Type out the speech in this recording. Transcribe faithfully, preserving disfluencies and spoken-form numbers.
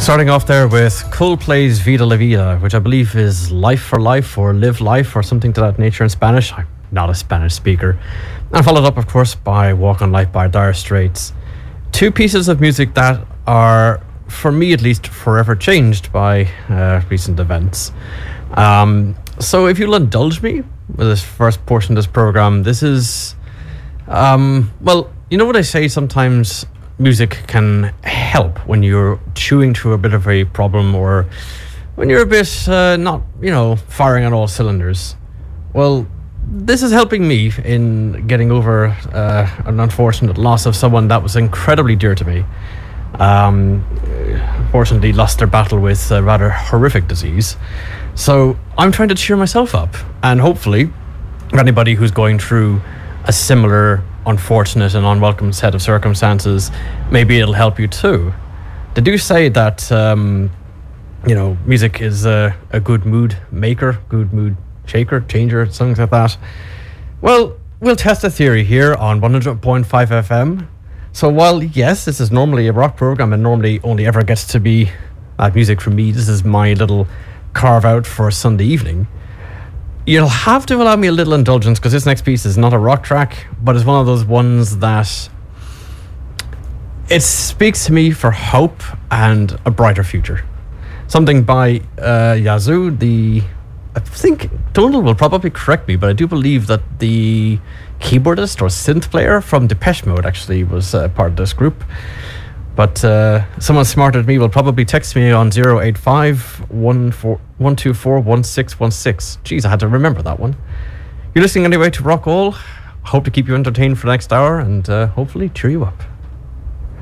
Starting off there with Coldplay's Vida La Vida, which I believe is Life for Life or Live Life or something to that nature in Spanish. I'm not a Spanish speaker. And followed up, of course, by Walk on Life by Dire Straits. Two pieces of music that are, for me at least, forever changed by uh, recent events. Um, so if you'll indulge me with this first portion of this program, this is, um, well, you know what I say sometimes? Music can help when you're chewing through a bit of a problem or when you're a bit uh, not, you know, firing on all cylinders. Well, this is helping me in getting over uh, an unfortunate loss of someone that was incredibly dear to me. Um, unfortunately lost their battle with a rather horrific disease. So I'm trying to cheer myself up, and hopefully anybody who's going through a similar unfortunate and unwelcome set of circumstances, maybe it'll help you too. They do say that um, you know, music is a, a good mood maker, good mood shaker, changer, something like that. Well, we'll test the theory here on one hundred point five F M. So while yes, this is normally a rock program and normally only ever gets to be uh, music from me, this is my little carve out for a Sunday evening. You'll have to allow me a little indulgence because this next piece is not a rock track, but it's one of those ones that it speaks to me for hope and a brighter future. Something by uh, Yazoo, the, I think, Donald will probably correct me, but I do believe that the keyboardist or synth player from Depeche Mode actually was uh, part of this group. But uh, someone smarter than me will probably text me on zero eight five, one two four, one six one six. Jeez, I had to remember that one. You're listening anyway to Rock All. Hope to keep you entertained for the next hour and uh, hopefully cheer you up.